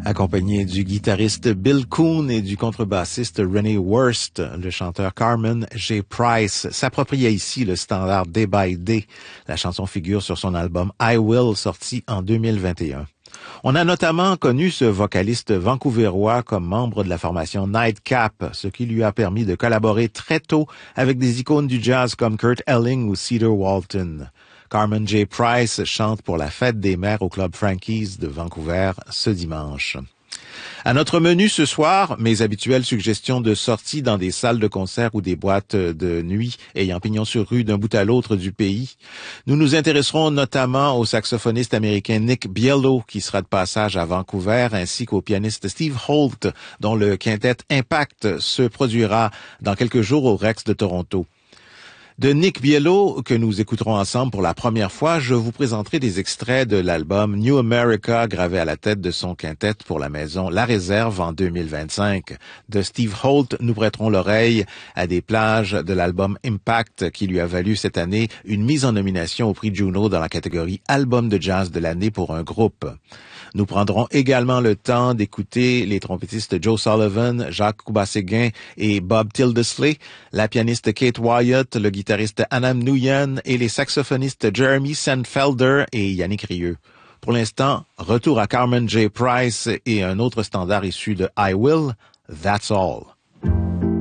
Accompagné du guitariste Bill Coon et du contrebassiste Renee Wurst, le chanteur Carmen J. Price s'appropria ici le standard Day by Day. La chanson figure sur son album I Will, sorti en 2021. On a notamment connu ce vocaliste vancouverois comme membre de la formation Nightcap, ce qui lui a permis de collaborer très tôt avec des icônes du jazz comme Kurt Elling ou Cedar Walton. Carmen J. Price chante pour la Fête des Mères au Club Frankie's de Vancouver ce dimanche. À notre menu ce soir, mes habituelles suggestions de sortie dans des salles de concert ou des boîtes de nuit ayant pignon sur rue d'un bout à l'autre du pays. Nous nous intéresserons notamment au saxophoniste américain Nick Bielo qui sera de passage à Vancouver ainsi qu'au pianiste Steve Holt dont le quintet Impact se produira dans quelques jours au Rex de Toronto. De Nick Bielo, que nous écouterons ensemble pour la première fois, je vous présenterai des extraits de l'album New America gravé à la tête de son quintet pour la maison La Réserve en 2025. De Steve Holt, nous prêterons l'oreille à des plages de l'album Impact qui lui a valu cette année une mise en nomination au prix Juno dans la catégorie Album de jazz de l'année pour un groupe. Nous prendrons également le temps d'écouter les trompettistes Joe Sullivan, Jacques Couba-Séguin et Bob Tildesley, la pianiste Kate Wyatt, le guitariste Anam Nguyen et les saxophonistes Jeremy Sandfelder et Yannick Rieu. Pour l'instant, retour à Carmen J. Price et un autre standard issu de I Will, That's All.